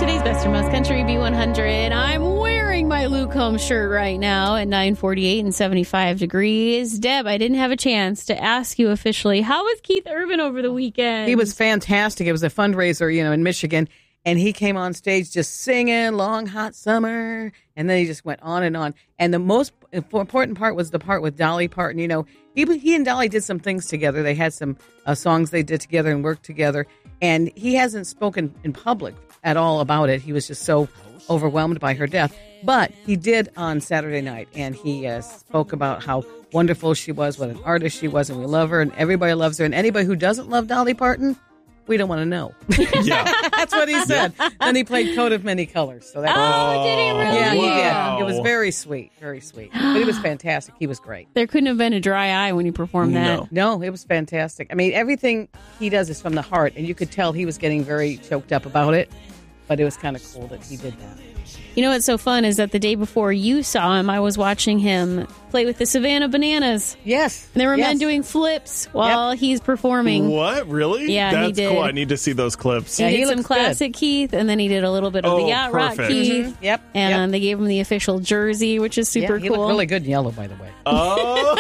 Today's Best or Most Country B100. I'm wearing my Luke Combs shirt right now at 9:48 and 75 degrees. Deb, I didn't have a chance to ask you officially, how was Keith Urban over the weekend? He was fantastic. It was a fundraiser, in Michigan. And he came on stage just singing Long Hot Summer. And then he just went on and on. And the most important part was the part with Dolly Parton. He and Dolly did some things together. They had some songs they did together and worked together. And he hasn't spoken in public at all about it. He was just so overwhelmed by her death. But he did on Saturday night. And he spoke about how wonderful she was, what an artist she was. And we love her. And everybody loves her. And anybody who doesn't love Dolly Parton, we don't want to know. Yeah. That's what he said. Then he played Coat of Many Colors. So that did he really? Yeah, he Wow. did. It was very sweet, very sweet. But he was fantastic. He was great. There couldn't have been a dry eye when he performed that. No, it was fantastic. I mean, everything he does is from the heart, and you could tell he was getting very choked up about it, but it was kind of cool that he did that. You know what's so fun is that the day before you saw him, I was watching him play with the Savannah Bananas. Yes. And there were yes. men doing flips while he's performing. What? Really? Yeah, That's he did. cool. I need to see those clips. He Yeah, did he some looks classic Keith, and then he did a little bit of the yacht rock perfect. Keith. Yep. And they gave him the official jersey, which is super He cool. looked really good in yellow, by the way. Oh.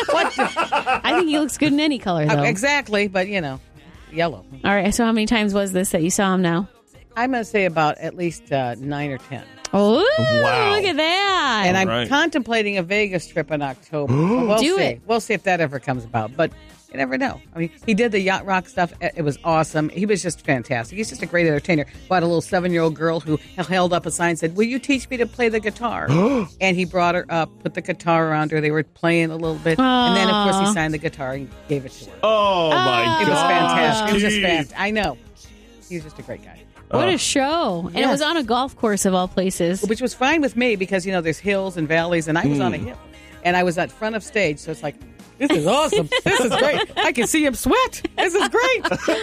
I think he looks good in any color, though. Exactly, but, yellow. All right, so how many times was this that you saw him now? I'm going to say about at least 9 or 10. Oh, Wow. look at that. And I'm right. contemplating a Vegas trip in October. We'll Do see. it. We'll see if that ever comes about. But you never know. I mean, he did the yacht rock stuff. It was awesome. He was just fantastic. He's just a great entertainer. We had a little 7-year-old girl who held up a sign and said, "Will you teach me to play the guitar?" And he brought her up, put the guitar around her. They were playing a little bit. And then, of course, he signed the guitar and gave it to her. Oh, my God. It was fantastic. It was just fantastic. I know. He was just a great guy. What a show. And it Yes. was on a golf course of all places. Which was fine with me because, there's hills and valleys, and I was on a hill. And I was at front of stage, so it's like, this is awesome. This is great. I can see him sweat. This is great.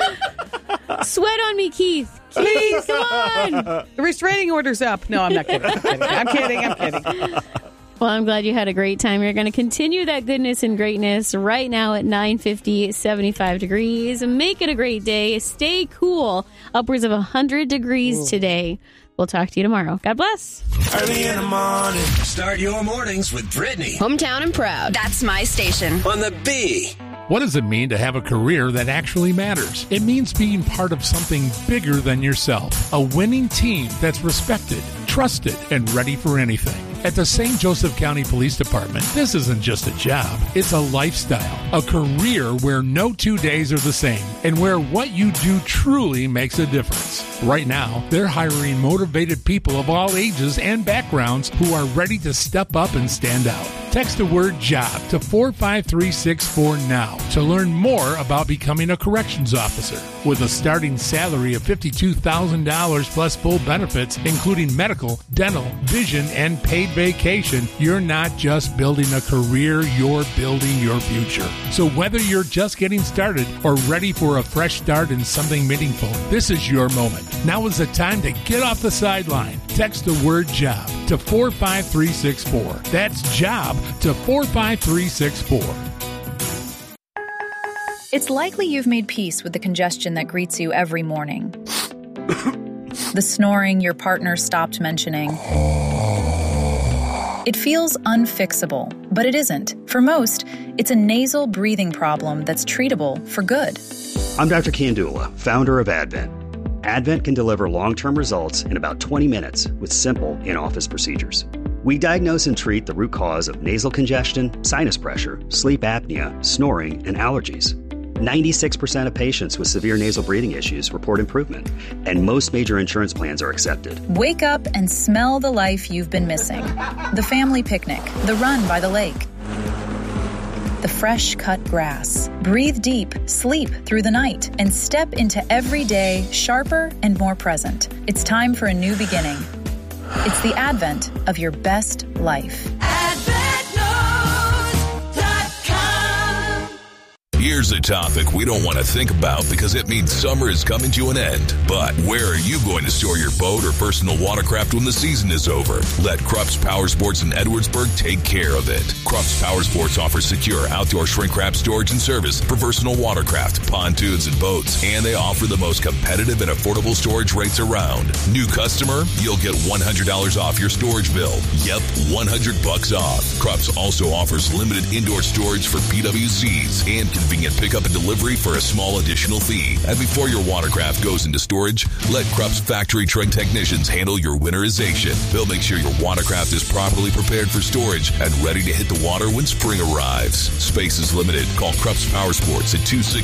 Sweat on me, Keith. Keith, come on. The restraining order's up. No, I'm not kidding. I'm kidding. Well, I'm glad you had a great time. You're going to continue that goodness and greatness right now at 9:50, 75 degrees. Make it a great day. Stay cool. Upwards of 100 degrees today. We'll talk to you tomorrow. God bless. Early in the morning. Start your mornings with Brittany Hometown and proud. That's my station. on the B. What does it mean to have a career that actually matters? It means being part of something bigger than yourself. A winning team that's respected, trusted, and ready for anything. At the St. Joseph County Police Department, this isn't just a job. It's a lifestyle, a career where no 2 days are the same, and where what you do truly makes a difference. Right now, they're hiring motivated people of all ages and backgrounds who are ready to step up and stand out. Text the word JOB to 45364 now to learn more about becoming a corrections officer. With a starting salary of $52,000 plus full benefits, including medical, dental, vision, and paid vacation, you're not just building a career, you're building your future. So whether you're just getting started or ready for a fresh start in something meaningful, this is your moment. Now is the time to get off the sideline. Text the word JOB to 45364. That's JOB to 45364. It's likely you've made peace with the congestion that greets you every morning. The snoring your partner stopped mentioning. It feels unfixable, but it isn't. For most, it's a nasal breathing problem that's treatable for good. I'm Dr. Kandula, founder of Advent. Advent can deliver long-term results in about 20 minutes with simple in-office procedures. We diagnose and treat the root cause of nasal congestion, sinus pressure, sleep apnea, snoring, and allergies. 96% of patients with severe nasal breathing issues report improvement, and most major insurance plans are accepted. Wake up and smell the life you've been missing. The family picnic, the run by the lake, the fresh cut grass. Breathe deep, sleep through the night, and step into every day sharper and more present. It's time for a new beginning. It's the advent of your best life. AdventNows.com. Here's a topic we don't want to think about because it means summer is coming to an end. But where are you going to store your boat or personal watercraft when the season is over? Let Krups Power Sports in Edwardsburg take care of it. Krups Power Sports offers secure outdoor shrink wrap storage and service for personal watercraft, pontoons, and boats. And they offer the most competitive and affordable storage rates around. New customer, you'll get $100 off your storage bill. Yep, $100 off. Krups also offers limited indoor storage for PWCs and convenient pickup and delivery for a small additional fee. And before your watercraft goes into storage, let Krups factory trained technicians handle your winterization. They'll make sure your watercraft is properly prepared for storage and ready to hit the water when spring arrives. Space is limited. Call Krups Power Sports at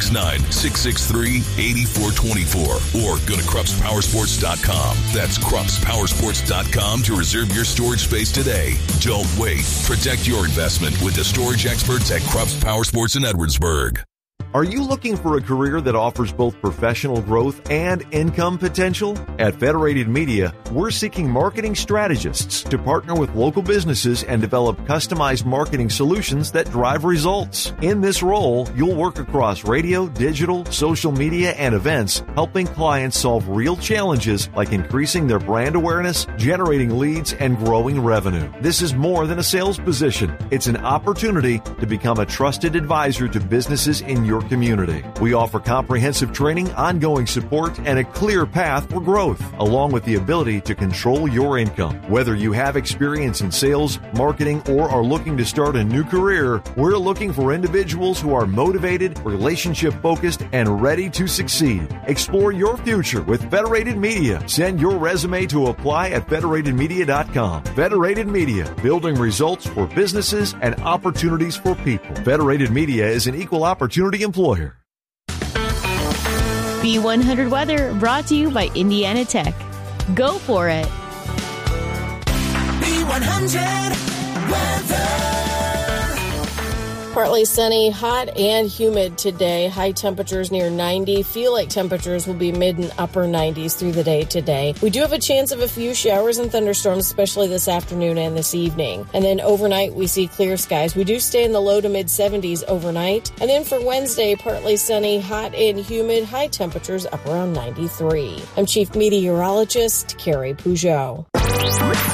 269-663-8424 or go to KrupsPowersports.com. That's KrupsPowersports.com to reserve your storage space today. Don't wait. Protect your investment with the storage experts at Krups Power Sports in Edwardsburg. Are you looking for a career that offers both professional growth and income potential? At Federated Media, we're seeking marketing strategists to partner with local businesses and develop customized marketing solutions that drive results. In this role, you'll work across radio, digital, social media, and events, helping clients solve real challenges like increasing their brand awareness, generating leads, and growing revenue. This is more than a sales position. It's an opportunity to become a trusted advisor to businesses in your community. We offer comprehensive training, ongoing support, and a clear path for growth, along with the ability to control your income. Whether you have experience in sales, marketing, or are looking to start a new career, we're looking for individuals who are motivated, relationship-focused, and ready to succeed. Explore your future with Federated Media. Send your resume to apply at federatedmedia.com. Federated Media, building results for businesses and opportunities for people. Federated Media is an equal opportunity employer. B100 Weather brought to you by Indiana Tech. Go for it. B100 Weather. Partly sunny, hot and humid today. High temperatures near 90. Feel like temperatures will be mid and upper 90s through the day today. We do have a chance of a few showers and thunderstorms, especially this afternoon and this evening. And then overnight, we see clear skies. We do stay in the low to mid 70s overnight. And then for Wednesday, partly sunny, hot and humid. High temperatures up around 93. I'm Chief Meteorologist Carrie Peugeot.